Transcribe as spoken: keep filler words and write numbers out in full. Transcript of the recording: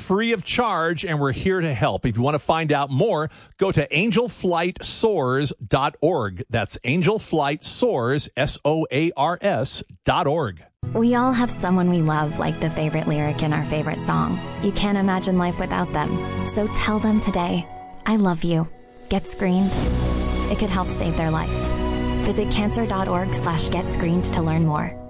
free of charge, and we're here to help. If you want to find out more, go to angel flight soars dot org. That's angel flight soars, S O A R S, dot org. We all have someone we love, like the favorite lyric in our favorite song. You can't imagine life without them. So tell them today, I love you. Get screened. It could help save their life. Visit cancer dot org slash get screened to learn more.